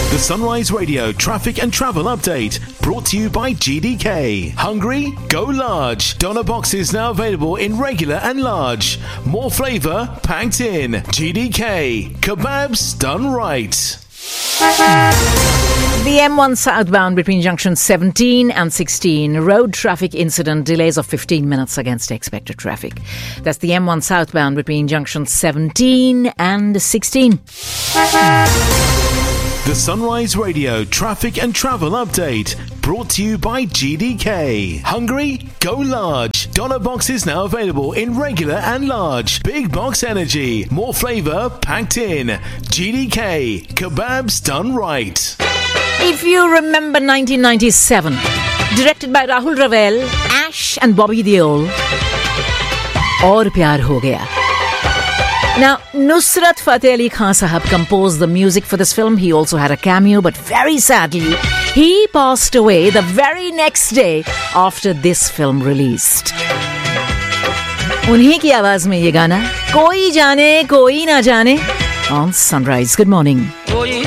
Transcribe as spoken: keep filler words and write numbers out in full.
The Sunrise Radio traffic and travel update brought to you by G D K. Hungry? Go large. Doner boxes now available in regular and large. More flavour packed in. G D K. Kebabs done right. The M one southbound between junction seventeen and sixteen. Road traffic incident, delays of fifteen minutes against expected traffic. That's the M one southbound between junction seventeen and sixteen. The Sunrise Radio traffic and travel update brought to you by G D K. Hungry? Go large. Dollar boxes now available in regular and large. Big box energy. More flavour packed in. G D K. Kebabs done right. If you remember nineteen ninety-seven, directed by Rahul Ravel, Ash and Bobby Deol, Aur Pyar Ho Gaya. Now, Nusrat Fateh Ali Khan Sahab composed the music for this film. He also had a cameo, but very sadly, he passed away the very next day after this film released. उन्हीं की आवाज में ये गाना, कोई जाने कोई ना जाने, on Sunrise. Good morning.